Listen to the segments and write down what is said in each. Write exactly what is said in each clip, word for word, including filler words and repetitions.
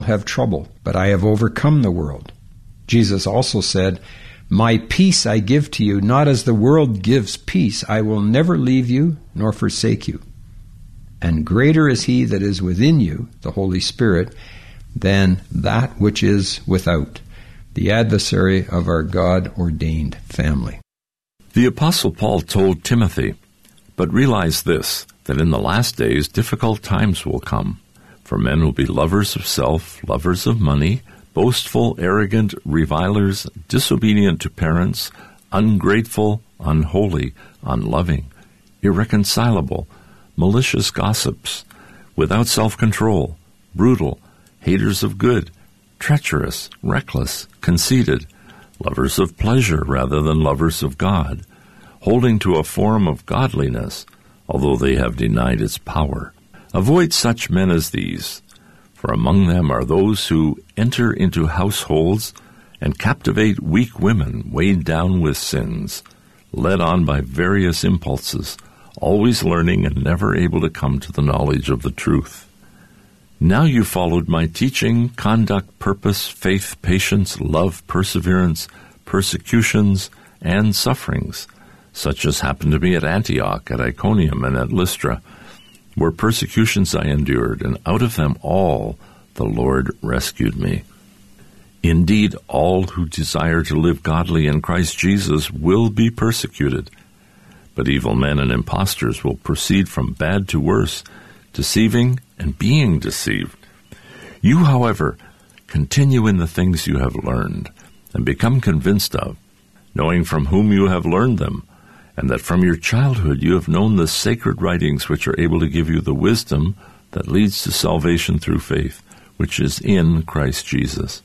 have trouble, but I have overcome the world. Jesus also said, My peace I give to you, not as the world gives peace. I will never leave you nor forsake you. And greater is he that is within you, the Holy Spirit, than that which is without, the adversary of our God-ordained family. The Apostle Paul told Timothy, But realize this, that in the last days difficult times will come. For men will be lovers of self, lovers of money, boastful, arrogant, revilers, disobedient to parents, ungrateful, unholy, unloving, irreconcilable, malicious gossips, without self-control, brutal, haters of good, treacherous, reckless, conceited, lovers of pleasure rather than lovers of God, holding to a form of godliness, although they have denied its power. Avoid such men as these, for among them are those who enter into households and captivate weak women weighed down with sins, led on by various impulses, always learning and never able to come to the knowledge of the truth. Now you followed my teaching, conduct, purpose, faith, patience, love, perseverance, persecutions, and sufferings, such as happened to me at Antioch, at Iconium, and at Lystra, where persecutions I endured, and out of them all the Lord rescued me. Indeed, all who desire to live godly in Christ Jesus will be persecuted, but evil men and impostors will proceed from bad to worse, deceiving and being deceived. You, however, continue in the things you have learned, and become convinced of, knowing from whom you have learned them, and that from your childhood you have known the sacred writings which are able to give you the wisdom that leads to salvation through faith, which is in Christ Jesus.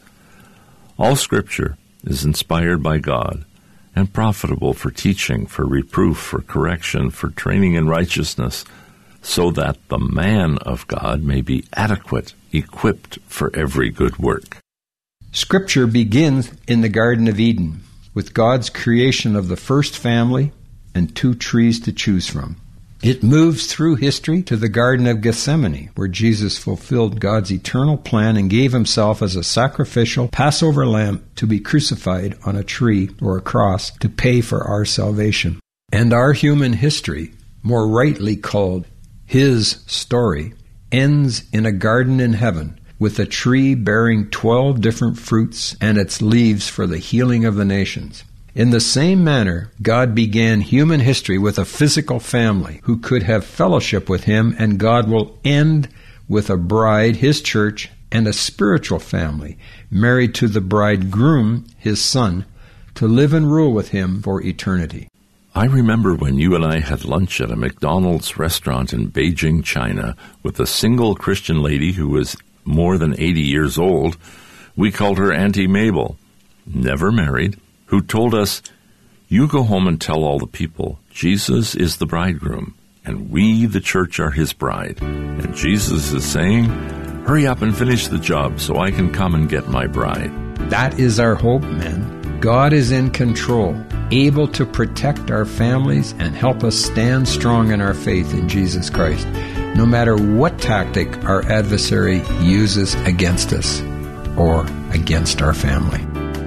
All Scripture is inspired by God and profitable for teaching, for reproof, for correction, for training in righteousness, so that the man of God may be adequate, equipped for every good work. Scripture begins in the Garden of Eden, with God's creation of the first family and two trees to choose from. It moves through history to the Garden of Gethsemane, where Jesus fulfilled God's eternal plan and gave himself as a sacrificial Passover lamb to be crucified on a tree or a cross to pay for our salvation. And our human history, more rightly called his story, ends in a garden in heaven, with a tree bearing twelve different fruits and its leaves for the healing of the nations. In the same manner, God began human history with a physical family who could have fellowship with him, and God will end with a bride, his church, and a spiritual family, married to the bridegroom, his son, to live and rule with him for eternity. I remember when you and I had lunch at a McDonald's restaurant in Beijing, China, with a single Christian lady who was more than eighty years old. We called her Auntie Mabel, never married, who told us, You go home and tell all the people, Jesus is the bridegroom, and we, the church, are his bride. And Jesus is saying, Hurry up and finish the job so I can come and get my bride. That is our hope, men. God is in control, able to protect our families and help us stand strong in our faith in Jesus Christ, no matter what tactic our adversary uses against us or against our family.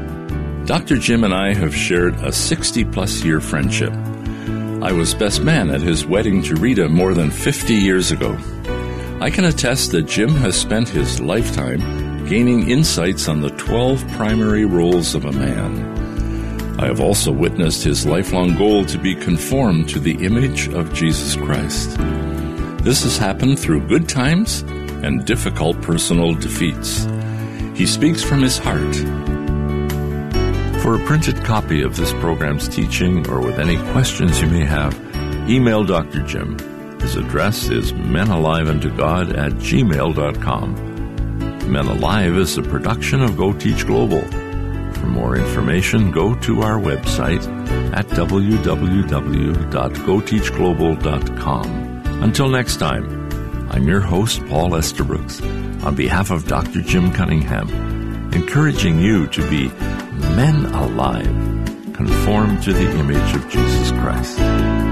Doctor Jim and I have shared a sixty-plus year friendship. I was best man at his wedding to Rita more than fifty years ago. I can attest that Jim has spent his lifetime gaining insights on the twelve primary roles of a man. I have also witnessed his lifelong goal to be conformed to the image of Jesus Christ. This has happened through good times and difficult personal defeats. He speaks from his heart. For a printed copy of this program's teaching, or with any questions you may have, email Doctor Jim. His address is menaliveuntogod at gmail dot com. Men Alive is a production of Go Teach Global. For more information, go to our website at w w w dot go teach global dot com. Until next time, I'm your host, Paul Estabrooks, on behalf of Doctor Jim Cunningham, encouraging you to be men alive, conformed to the image of Jesus Christ.